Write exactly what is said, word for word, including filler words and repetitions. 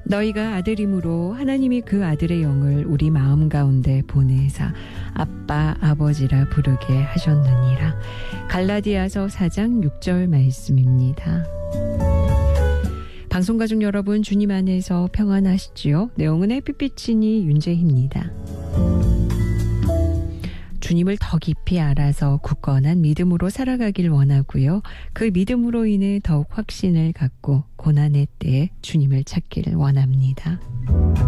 너희가 아들이므로 하나님이 그 아들의 영을 우리 마음 가운데 보내사 아빠 아버지라 부르게 하셨느니라. 갈라디아서 사 장 육 절 말씀입니다. 방송가족 여러분, 주님 안에서 평안하시지요? 내용은 햇빛비치니 윤재희입니다. 주님을 더 깊이 알아서 굳건한 믿음으로 살아가길 원하고요. 그 믿음으로 인해 더욱 확신을 갖고 고난의 때에 주님을 찾기를 원합니다.